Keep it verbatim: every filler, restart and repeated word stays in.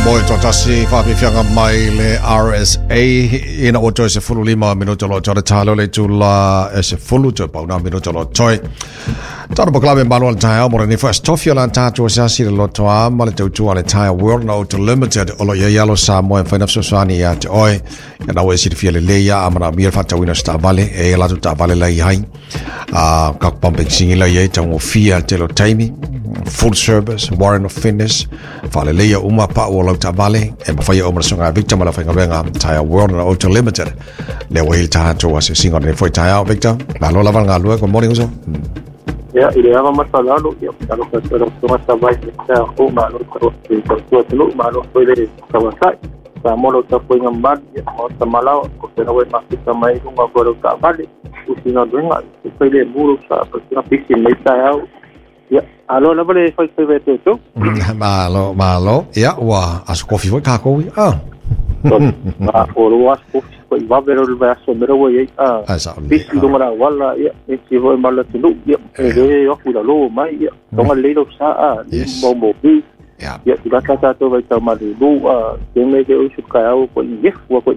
Moi totasi whapiwhianga mai le R S A ina o toi se fulu lima minuto lo tore talo le tula e se fulu toi pauna minuto lo toi. Taro po klabe manual tai au mora ni first tofio lan tato sa si lo toa ma le tautua le tai World Auto Limited o lo ia yalo sa mo en whainaf sosani ya te oi ya na we si te fiele le ya amana mir fata wina sta vale e la tu ta vale la hai a ka pumping singila ye tango fia te lo taimi full service warrant of fitness fale le ya uma pa o lo ta vale e ma fai o mara songa Victor mala whainga renga tai World Auto Limited le wei tato wa se singa ne foi tai au Victor la lo lava nga lua good morning so ya ideaba masala lo ya kalau kita semua sabai kita ko malo terus terus terus malo boleh kawasai sama lo tak punya mbak ya mau semalau ko kena we masih sama itu nggak boleh tak balik usina dengar boleh buruk sa pasina pisin mereka ya alo la boleh foi foi itu malo malo ya wa as kofi foi kako ah ah oro as kofi ko iba ver el vaso pero güey ah pisin dongara wala ya si voy mal tu ya eh yo fui lo mai ya tong le lo sa ah mo mo bi ya ya tu kata tu vai tomar lu ah que me que eu chucao ko yes wa ko